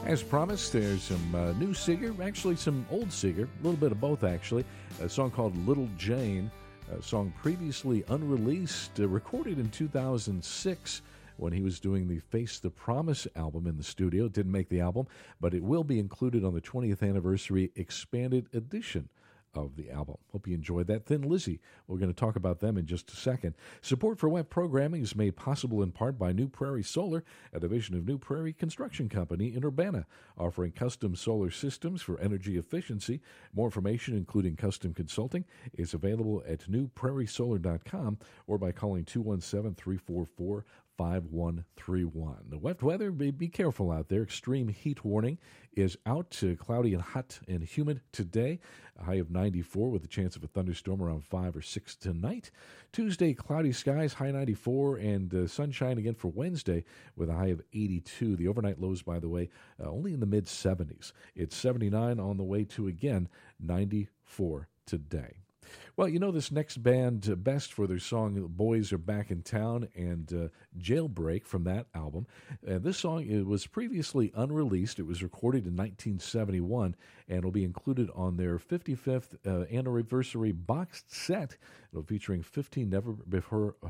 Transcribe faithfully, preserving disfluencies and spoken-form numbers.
As promised, there's some uh, new Seeger, actually some old Seeger, a little bit of both actually. A song called Little Jane, a song previously unreleased, uh, recorded in two thousand six when he was doing the Face the Promise album in the studio. It didn't make the album, but it will be included on the twentieth anniversary expanded edition of the album. Hope you enjoyed that. Thin Lizzy, we're going to talk about them in just a second. Support for web programming is made possible in part by New Prairie Solar, a division of New Prairie Construction Company in Urbana, offering custom solar systems for energy efficiency. More information, including custom consulting, is available at new prairie solar dot com or by calling two one seven, three four four, five one three one. The wet weather, be, be careful out there. Extreme heat warning is out. Uh, cloudy and hot and humid today. A high of ninety-four with a chance of a thunderstorm around five or six tonight. Tuesday, cloudy skies, high ninety-four, and uh, sunshine again for Wednesday with a high of eighty-two. The overnight lows, by the way, uh, only in the mid seventies. It's seventy-nine on the way to, again, ninety-four today. Well, you know this next band uh, best for their song Boys Are Back in Town and uh, Jailbreak from that album. Uh, this song it was previously unreleased. It was recorded in nineteen seventy-one and will be included on their fifty-fifth uh, anniversary boxed set. It'll featuring fifteen never before